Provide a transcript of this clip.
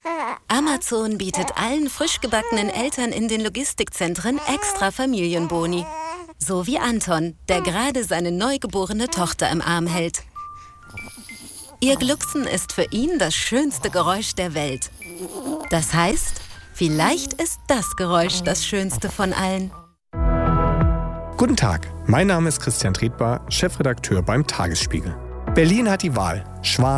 Amazon bietet allen frisch gebackenen Eltern in den Logistikzentren extra Familienboni. So wie Anton, der gerade seine neugeborene Tochter im Arm hält. Ihr Glucksen ist für ihn das schönste Geräusch der Welt. Das heißt, vielleicht ist das Geräusch das schönste von allen. Guten Tag, mein Name ist Christian Tretbar, Chefredakteur beim Tagesspiegel. Berlin hat die Wahl, schwarz